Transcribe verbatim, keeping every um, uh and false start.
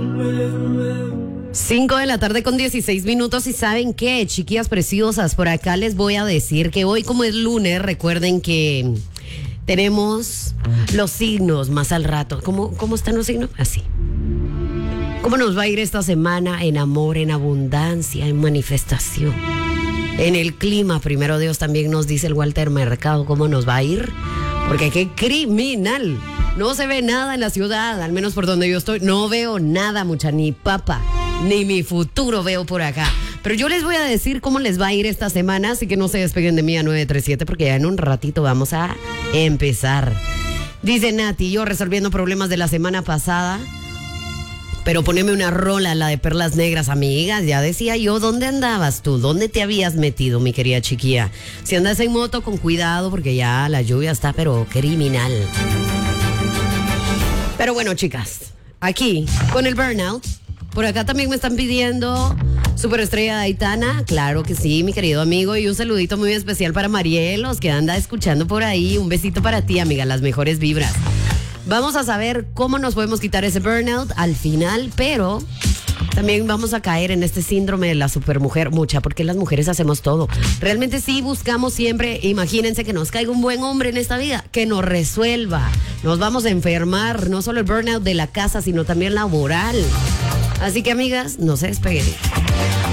cinco de la tarde con dieciséis minutos. Y ¿saben qué, chiquillas preciosas? Por acá les voy a decir que hoy, como es lunes, recuerden que tenemos los signos más al rato. ¿Cómo, cómo están los signos? Así. ¿Cómo nos va a ir esta semana en amor, en abundancia, en manifestación? En el clima, primero Dios, también nos dice el Walter Mercado cómo nos va a ir. Porque qué criminal. No se ve nada en la ciudad, al menos por donde yo estoy. No veo nada, mucha, ni papa, ni mi futuro veo por acá. Pero yo les voy a decir cómo les va a ir esta semana, así que no se despeguen de mí a nueve tres siete porque ya en un ratito vamos a empezar. Dice Nati, yo resolviendo problemas de la semana pasada, pero poneme una rola, la de Perlas Negras, amigas. Ya decía yo, ¿dónde andabas tú? ¿Dónde te habías metido, mi querida chiquilla? Si andas en moto, con cuidado, porque ya la lluvia está, pero criminal. Pero bueno, chicas, aquí, con el burnout, por acá también me están pidiendo Superestrella de Aitana. Claro que sí, mi querido amigo. Y un saludito muy especial para Marielos, que anda escuchando por ahí. Un besito para ti, amiga, las mejores vibras. Vamos a saber cómo nos podemos quitar ese burnout al final, pero también vamos a caer en este síndrome de la supermujer, mucha, porque las mujeres hacemos todo. Realmente sí buscamos siempre, imagínense que nos caiga un buen hombre en esta vida, que nos resuelva. Nos vamos a enfermar, no solo el burnout de la casa, sino también laboral. Así que, amigas, no se despeguen.